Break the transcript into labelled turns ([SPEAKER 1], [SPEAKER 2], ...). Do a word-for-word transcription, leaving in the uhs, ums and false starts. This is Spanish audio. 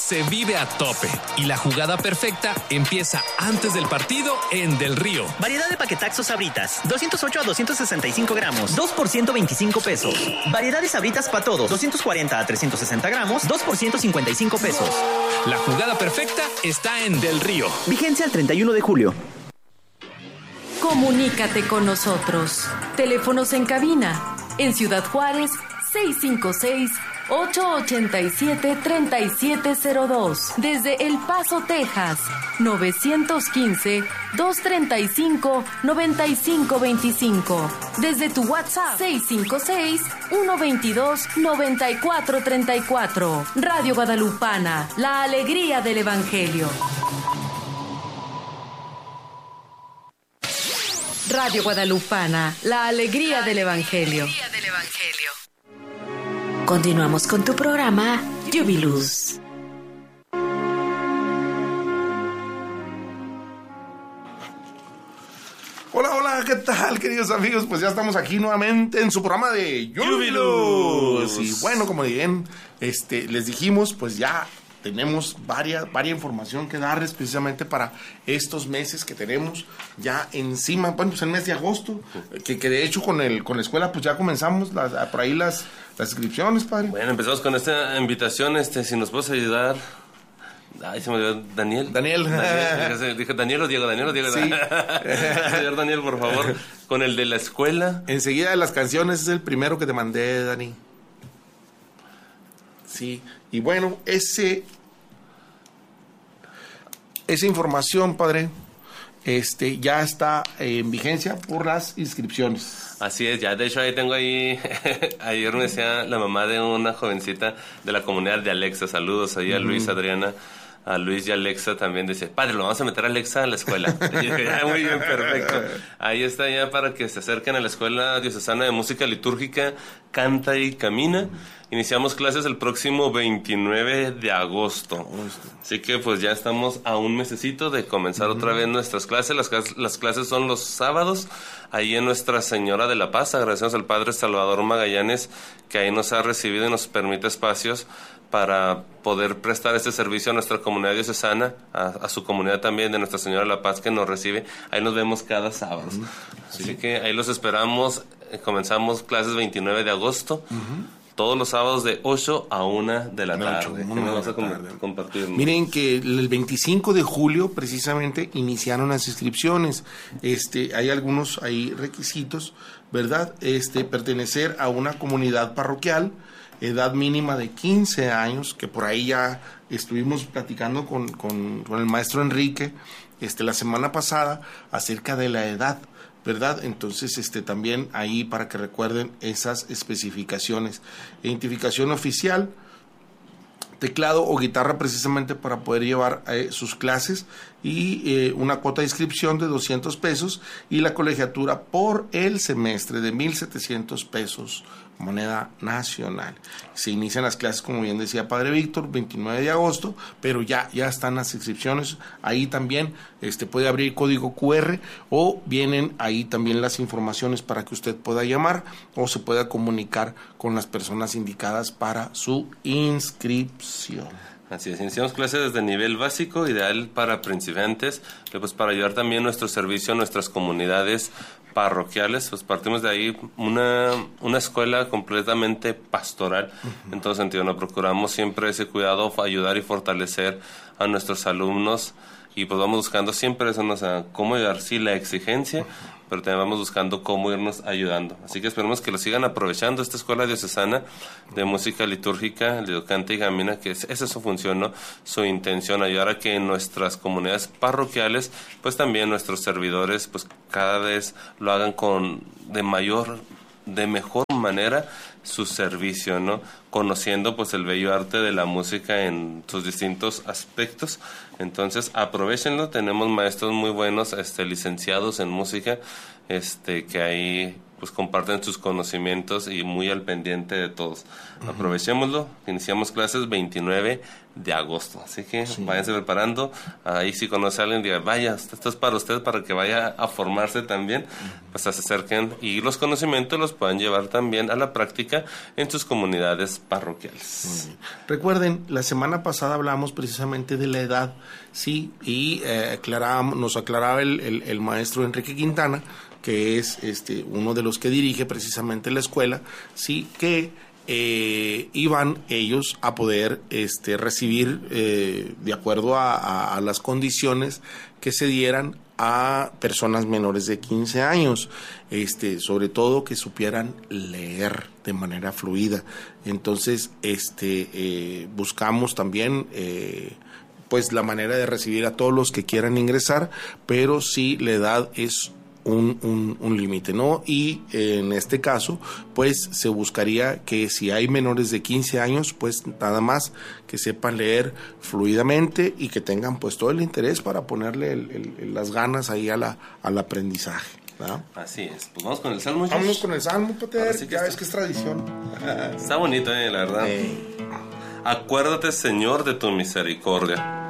[SPEAKER 1] se vive a tope y la jugada perfecta empieza antes del partido en Del Río.
[SPEAKER 2] Variedad de paquetaxos Sabritas, doscientos ocho a doscientos sesenta y cinco gramos, dos por ciento veinticinco pesos. Variedad de Sabritas para todos, doscientos cuarenta a trescientos sesenta gramos, dos por ciento cincuenta y cinco pesos.
[SPEAKER 1] La jugada perfecta está en Del Río.
[SPEAKER 2] Vigencia el treinta y uno de julio.
[SPEAKER 3] Comunícate con nosotros. Teléfonos en cabina. En Ciudad Juárez, seis cinco seis, ocho ocho siete, tres siete cero dos. Desde El Paso, Texas, nueve uno cinco, dos tres cinco, nueve cinco dos cinco. Desde tu WhatsApp, seis cinco seis, uno dos dos, nueve cuatro tres cuatro. Radio Guadalupana, la alegría del Evangelio. Radio Guadalupana, la alegría del Evangelio.
[SPEAKER 4] Continuamos con tu programa Jubiluz.
[SPEAKER 5] Hola, hola, ¿qué tal, queridos amigos? Pues ya estamos aquí nuevamente en su programa de Jubiluz. Y bueno, como bien este, les dijimos, pues ya tenemos varias, varias información que darles precisamente para estos meses que tenemos ya encima. Bueno, pues el mes de agosto, que, que de hecho con el con la escuela pues ya comenzamos las, por ahí las, las inscripciones, padre.
[SPEAKER 6] Bueno, empezamos con esta invitación, este, si nos puedes ayudar. Ay, se me olvidó, Daniel.
[SPEAKER 5] Daniel.
[SPEAKER 6] Daniel. Dije, Daniel o Diego, Daniel o Diego.
[SPEAKER 5] Sí.
[SPEAKER 6] Señor Daniel, por favor, con el de la escuela.
[SPEAKER 5] Enseguida de las canciones es el primero que te mandé, Dani. Sí, y bueno, ese esa información, padre, este ya está en vigencia por las inscripciones.
[SPEAKER 6] Así es, ya de hecho ahí tengo ahí, ayer me decía la mamá de una jovencita de la comunidad de Alexa, saludos ahí a Luis, Adriana, a Luis y Alexa también, dice, padre, lo vamos a meter a Alexa a la escuela. Y dije, ya, muy bien, perfecto. Ahí está ya para que se acerquen a la Escuela Diocesana de Música Litúrgica, Canta y Camina. Iniciamos clases el próximo veintinueve de agosto. Así que pues ya estamos a un mesecito de comenzar uh-huh. otra vez nuestras clases. Las, las clases son los sábados, ahí en Nuestra Señora de la Paz. Agradecemos al Padre Salvador Magallanes que ahí nos ha recibido y nos permite espacios para poder prestar este servicio a nuestra comunidad diocesana, a, a su comunidad también de Nuestra Señora de la Paz que nos recibe. Ahí nos vemos cada sábado. Uh-huh. Así sí. que ahí los esperamos. Comenzamos clases veintinueve de agosto. Uh-huh. Todos los sábados de ocho a una de la tarde. ¿Qué nos vas a com- compartir?
[SPEAKER 5] Miren que el veinticinco de julio precisamente iniciaron las inscripciones. Este, hay algunos ahí requisitos, ¿verdad? Este, pertenecer a una comunidad parroquial, edad mínima de quince años, que por ahí ya estuvimos platicando con, con, con el maestro Enrique este, la semana pasada acerca de la edad, ¿verdad? Entonces, este también ahí para que recuerden esas especificaciones. Identificación oficial, teclado o guitarra precisamente para poder llevar eh, sus clases y eh, una cuota de inscripción de doscientos pesos y la colegiatura por el semestre de mil setecientos pesos, moneda nacional. Se inician las clases, como bien decía Padre Víctor, veintinueve de agosto, pero ya, ya están las inscripciones. Ahí también este, puede abrir código cu erre o vienen ahí también las informaciones para que usted pueda llamar o se pueda comunicar con las personas indicadas para su inscripción.
[SPEAKER 6] Así es, iniciamos clases desde nivel básico, ideal para principiantes, pues para ayudar también nuestro servicio a nuestras comunidades parroquiales, pues partimos de ahí una, una escuela completamente pastoral, uh-huh. en todo sentido, nos procuramos siempre ese cuidado, ayudar y fortalecer a nuestros alumnos, y pues vamos buscando siempre eso, ¿no? O sea, cómo ayudar, sí, la exigencia, uh-huh. pero también vamos buscando cómo irnos ayudando. Así que esperemos que lo sigan aprovechando, esta escuela diocesana de música litúrgica, de Canta y Camina, que es, esa es su función, ¿no? Su intención, ayudar a que en nuestras comunidades parroquiales, pues también nuestros servidores, pues cada vez lo hagan con de mayor, de mejor manera su servicio, ¿no? Conociendo pues el bello arte de la música en sus distintos aspectos. Entonces aprovéchenlo, tenemos maestros muy buenos, este, licenciados en música, este, que ahí pues comparten sus conocimientos y muy al pendiente de todos. Uh-huh. Aprovechémoslo, iniciamos clases veintinueve de agosto, así que sí. váyanse preparando. Ahí si conoce a alguien, diga, vaya, esto es para usted, para que vaya a formarse también, uh-huh. pues se acerquen y los conocimientos los puedan llevar también a la práctica en sus comunidades parroquiales.
[SPEAKER 5] Uh-huh. Recuerden, la semana pasada hablamos precisamente de la edad, sí, y eh, aclaramos, nos aclaraba el, el, el maestro Enrique Quintana, que es este uno de los que dirige precisamente la escuela, sí, que eh, iban ellos a poder este recibir eh, de acuerdo a, a, a las condiciones que se dieran a personas menores de quince años, este sobre todo que supieran leer de manera fluida. Entonces este eh, buscamos también eh, pues la manera de recibir a todos los que quieran ingresar, pero sí la edad es un, un, un límite, ¿no? Y eh, en este caso, pues se buscaría que si hay menores de quince años, pues nada más que sepan leer fluidamente y que tengan pues todo el interés para ponerle el, el, el, las ganas ahí a la, al aprendizaje, ¿verdad?
[SPEAKER 6] Así es. Pues vamos con el Salmo.
[SPEAKER 5] Vámonos con el Salmo, Pater,
[SPEAKER 6] sí que
[SPEAKER 5] ya
[SPEAKER 6] está...
[SPEAKER 5] ves que es tradición.
[SPEAKER 6] Está bonito, eh, la verdad. Eh. Acuérdate, Señor, de tu misericordia.